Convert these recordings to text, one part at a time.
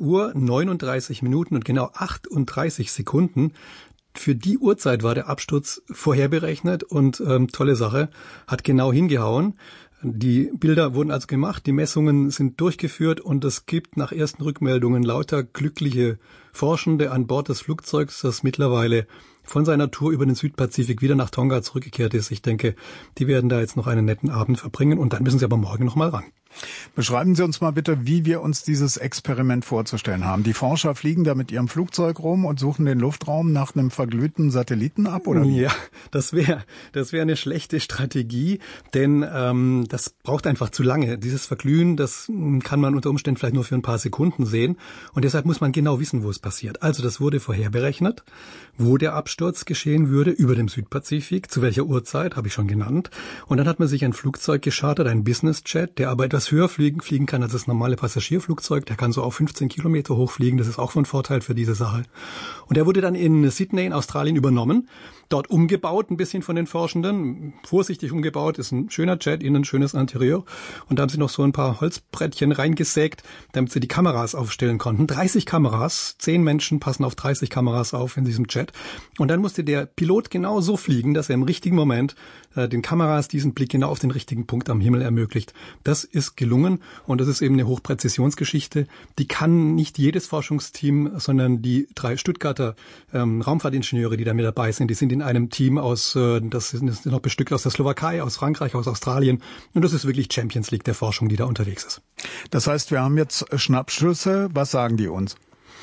Uhr, 39 Minuten und genau 38 Sekunden. Für die Uhrzeit war der Absturz vorherberechnet und tolle Sache, hat genau hingehauen. Die Bilder wurden also gemacht, die Messungen sind durchgeführt und es gibt nach ersten Rückmeldungen lauter glückliche Forschende an Bord des Flugzeugs, das mittlerweile von seiner Tour über den Südpazifik wieder nach Tonga zurückgekehrt ist. Ich denke, die werden da jetzt noch einen netten Abend verbringen und dann müssen sie aber morgen noch mal ran. Beschreiben Sie uns mal bitte, wie wir uns dieses Experiment vorzustellen haben. Die Forscher fliegen da mit ihrem Flugzeug rum und suchen den Luftraum nach einem verglühten Satelliten ab, oder wie? Ja, das wäre eine schlechte Strategie, denn das braucht einfach zu lange. Dieses Verglühen, das kann man unter Umständen vielleicht nur für ein paar Sekunden sehen und deshalb muss man genau wissen, wo es passiert. Also das wurde vorherberechnet, wo der Absturz geschehen würde, über dem Südpazifik, zu welcher Uhrzeit, habe ich schon genannt. Und dann hat man sich ein Flugzeug geschartert, ein Business-Jet, der aber etwas höher fliegen kann als das normale Passagierflugzeug. Der kann so auf 15 Kilometer hoch fliegen. Das ist auch von Vorteil für diese Sache. Und der wurde dann in Sydney in Australien übernommen, dort umgebaut, ein bisschen von den Forschenden. Vorsichtig umgebaut, ist ein schöner Jet, innen ein schönes Interieur. Und da haben sie noch so ein paar Holzbrettchen reingesägt, damit sie die Kameras aufstellen konnten. 30 Kameras, 10 Menschen passen auf 30 Kameras auf in diesem Jet. Und dann musste der Pilot genau so fliegen, dass er im richtigen Moment den Kameras diesen Blick genau auf den richtigen Punkt am Himmel ermöglicht. Das ist gelungen und das ist eben eine Hochpräzisionsgeschichte. Die kann nicht jedes Forschungsteam, sondern die 3 Stuttgarter Raumfahrtingenieure, die da mit dabei sind, die sind in einem Team das ist noch bestückt aus der Slowakei, aus Frankreich, aus Australien. Und das ist wirklich Champions League der Forschung, die da unterwegs ist. Das heißt, wir haben jetzt Schnappschüsse. Was sagen die uns?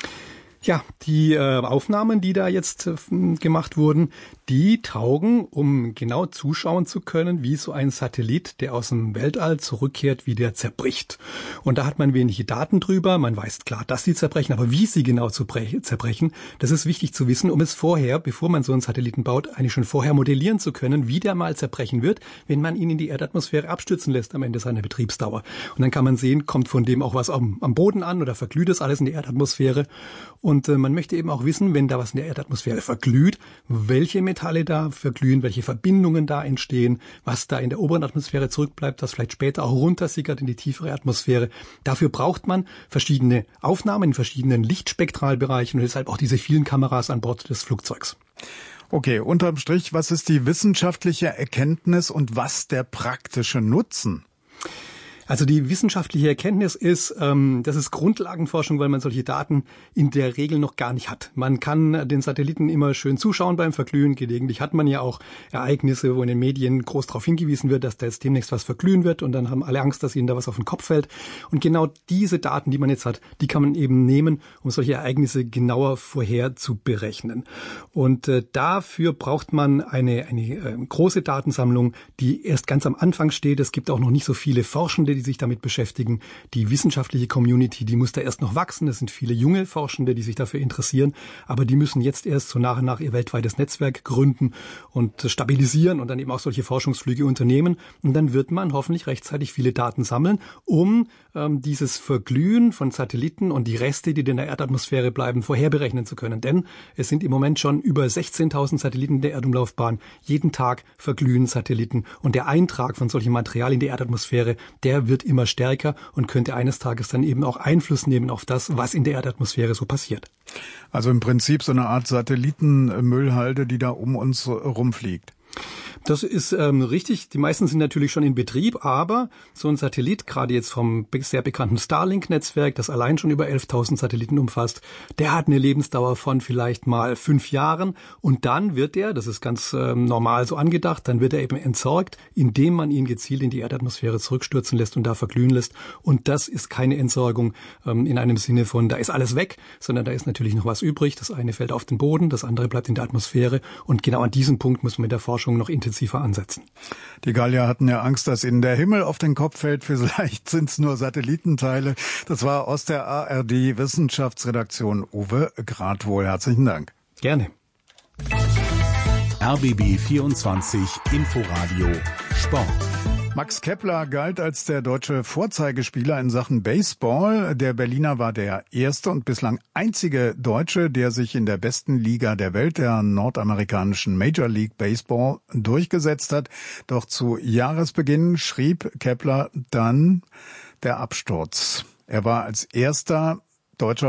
Ja, die Aufnahmen, die da jetzt gemacht wurden, die taugen, um genau zuschauen zu können, wie so ein Satellit, der aus dem Weltall zurückkehrt, wie der zerbricht. Und da hat man wenige Daten drüber. Man weiß klar, dass sie zerbrechen, aber wie sie genau zerbrechen, das ist wichtig zu wissen, um es vorher, bevor man so einen Satelliten baut, eigentlich schon vorher modellieren zu können, wie der mal zerbrechen wird, wenn man ihn in die Erdatmosphäre abstürzen lässt am Ende seiner Betriebsdauer. Und dann kann man sehen, kommt von dem auch was am Boden an oder verglüht das alles in die Erdatmosphäre. Und man möchte eben auch wissen, wenn da was in der Erdatmosphäre verglüht, welche Metalle da verglühen, welche Verbindungen da entstehen, was da in der oberen Atmosphäre zurückbleibt, was vielleicht später auch runtersickert in die tiefere Atmosphäre. Dafür braucht man verschiedene Aufnahmen in verschiedenen Lichtspektralbereichen und deshalb auch diese vielen Kameras an Bord des Flugzeugs. Okay, unterm Strich, was ist die wissenschaftliche Erkenntnis und was der praktische Nutzen? Also die wissenschaftliche Erkenntnis ist, das ist Grundlagenforschung, weil man solche Daten in der Regel noch gar nicht hat. Man kann den Satelliten immer schön zuschauen beim Verglühen. Gelegentlich hat man ja auch Ereignisse, wo in den Medien groß darauf hingewiesen wird, dass da jetzt demnächst was verglühen wird und dann haben alle Angst, dass ihnen da was auf den Kopf fällt. Und genau diese Daten, die man jetzt hat, die kann man eben nehmen, um solche Ereignisse genauer vorher zu berechnen. Und dafür braucht man eine große Datensammlung, die erst ganz am Anfang steht. Es gibt auch noch nicht so viele Forschende, die sich damit beschäftigen. Die wissenschaftliche Community, die muss da erst noch wachsen. Es sind viele junge Forschende, die sich dafür interessieren, aber die müssen jetzt erst so nach und nach ihr weltweites Netzwerk gründen und stabilisieren und dann eben auch solche Forschungsflüge unternehmen. Und dann wird man hoffentlich rechtzeitig viele Daten sammeln, um dieses Verglühen von Satelliten und die Reste, die in der Erdatmosphäre bleiben, vorherberechnen zu können. Denn es sind im Moment schon über 16.000 Satelliten in der Erdumlaufbahn. Jeden Tag verglühen Satelliten und der Eintrag von solchem Material in die Erdatmosphäre, der wird immer stärker und könnte eines Tages dann eben auch Einfluss nehmen auf das, was in der Erdatmosphäre so passiert. Also im Prinzip so eine Art Satellitenmüllhalde, die da um uns rumfliegt. Das ist richtig. Die meisten sind natürlich schon in Betrieb, aber so ein Satellit, gerade jetzt vom sehr bekannten Starlink-Netzwerk, das allein schon über 11.000 Satelliten umfasst, der hat eine Lebensdauer von vielleicht mal 5 Jahren und dann wird er, das ist ganz normal so angedacht, dann wird er eben entsorgt, indem man ihn gezielt in die Erdatmosphäre zurückstürzen lässt und da verglühen lässt. Und das ist keine Entsorgung in einem Sinne von, da ist alles weg, sondern da ist natürlich noch was übrig. Das eine fällt auf den Boden, das andere bleibt in der Atmosphäre und genau an diesem Punkt muss man mit der Forschung noch intensiver ansetzen. Die Gallier hatten ja Angst, dass ihnen der Himmel auf den Kopf fällt. Vielleicht sind es nur Satellitenteile. Das war aus der ARD Wissenschaftsredaktion Uwe Gradwohl. Herzlichen Dank. Gerne. RBB 24 Inforadio Sport. Max Kepler galt als der deutsche Vorzeigespieler in Sachen Baseball. Der Berliner war der erste und bislang einzige Deutsche, der sich in der besten Liga der Welt, der nordamerikanischen Major League Baseball, durchgesetzt hat. Doch zu Jahresbeginn schrieb Kepler dann der Absturz. Er war als erster deutscher